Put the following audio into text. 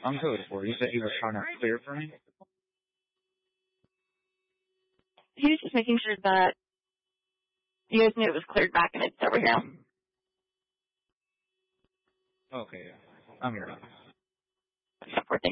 On code 4, you said you were trying to clear for me? He was just making sure that you guys knew it was cleared back and it's over here. Okay, yeah. I'm here now.